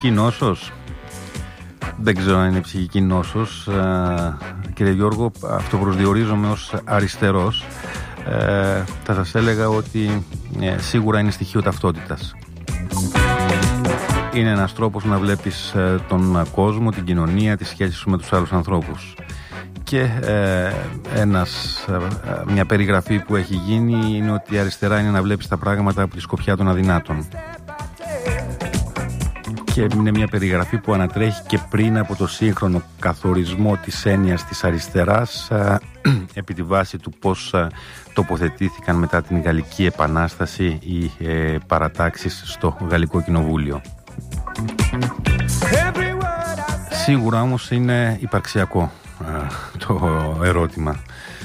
Νόσος. Δεν ξέρω αν είναι ψυχική νόσος. Κύριε Γιώργο, αυτοπροσδιορίζομαι ως αριστερός. Θα σας έλεγα ότι σίγουρα είναι στοιχείο ταυτότητας. Είναι ένας τρόπος να βλέπεις τον κόσμο, την κοινωνία, τις σχέσεις σου με τους άλλους ανθρώπους. Και μια περιγραφή που έχει γίνει είναι ότι η αριστερά είναι να βλέπεις τα πράγματα από τη σκοπιά των αδυνάτων. Και είναι μια περιγραφή που ανατρέχει και πριν από το σύγχρονο καθορισμό της έννοιας της αριστεράς επί τη βάση του πώς τοποθετήθηκαν μετά την Γαλλική Επανάσταση οι παρατάξεις στο Γαλλικό Κοινοβούλιο. Σίγουρα όμως είναι υπαρξιακό το ερώτημα.